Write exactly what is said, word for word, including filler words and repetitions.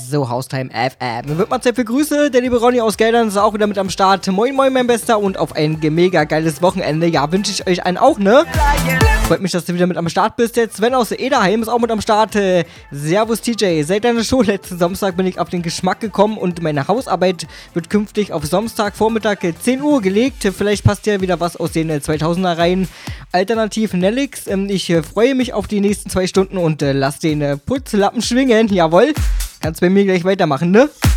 So, Haustime F M. Wird mal Zeit für Grüße. Der liebe Ronny aus Geldern ist auch wieder mit am Start. Moin, moin, mein Bester. Und auf ein mega geiles Wochenende. Ja, wünsche ich euch einen auch, ne? Freut mich, dass du wieder mit am Start bist. Jetzt Sven aus Ederheim ist auch mit am Start. Äh, Servus T J. Seit deiner Show letzten Samstag bin ich auf den Geschmack gekommen und meine Hausarbeit wird künftig auf Samstagvormittag äh, zehn Uhr gelegt. Vielleicht passt ja wieder was aus den äh, zweitausender Reihen. Alternativ Nellix. Ähm, ich äh, freue mich auf die nächsten zwei Stunden und äh, lass den äh, Putzlappen schwingen. Jawohl. Kannst bei mir gleich weitermachen, ne?